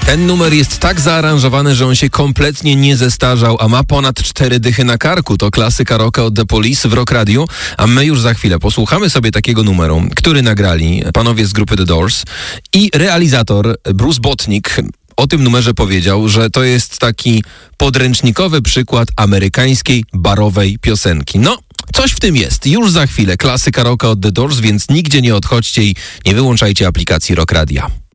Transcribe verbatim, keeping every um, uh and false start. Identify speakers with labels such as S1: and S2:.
S1: Ten numer jest tak zaaranżowany, że on się kompletnie nie zestarzał, a ma ponad cztery dychy na karku. To klasyka rocka od The Police w Rock Radio, a my już za chwilę posłuchamy sobie takiego numeru, który nagrali panowie z grupy The Doors i realizator Bruce Botnick o tym numerze powiedział, że to jest taki podręcznikowy przykład amerykańskiej barowej piosenki. No, coś w tym jest. Już za chwilę klasyka rocka od The Doors, więc nigdzie nie odchodźcie i nie wyłączajcie aplikacji Rock Radia.